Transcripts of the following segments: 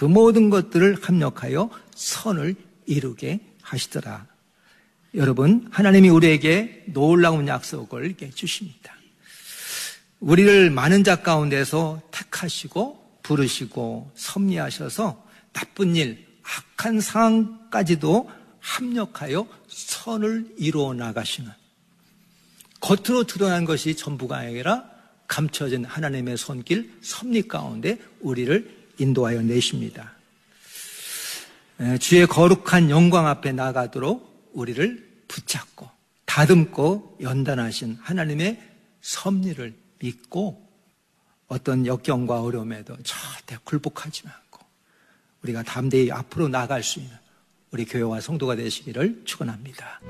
그 모든 것들을 합력하여 선을 이루게 하시더라. 여러분, 하나님이 우리에게 놀라운 약속을 주십니다. 우리를 많은 자 가운데서 택하시고 부르시고 섭리하셔서 나쁜 일, 악한 상황까지도 합력하여 선을 이루어 나가시는, 겉으로 드러난 것이 전부가 아니라 감춰진 하나님의 손길, 섭리 가운데 우리를 인도하여 내십니다. 주의 거룩한 영광 앞에 나가도록 우리를 붙잡고 다듬고 연단하신 하나님의 섭리를 믿고 어떤 역경과 어려움에도 절대 굴복하지 않고 우리가 담대히 앞으로 나아갈 수 있는 우리 교회와 성도가 되시기를 축원합니다.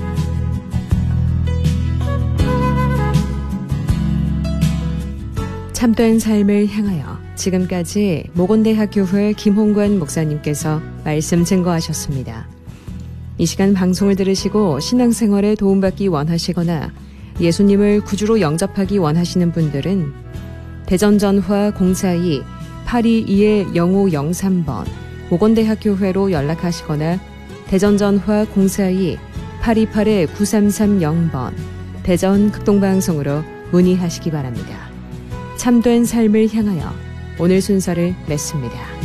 참된 삶을 향하여 지금까지 모건대학교회 김홍관 목사님께서 말씀 증거하셨습니다. 이 시간 방송을 들으시고 신앙생활에 도움받기 원하시거나 예수님을 구주로 영접하기 원하시는 분들은 대전전화 042-822-0503번 모건대학교회로 연락하시거나 대전전화 042-828-9330번 대전 극동방송으로 문의하시기 바랍니다. 참된 삶을 향하여 오늘 순서를 맺습니다.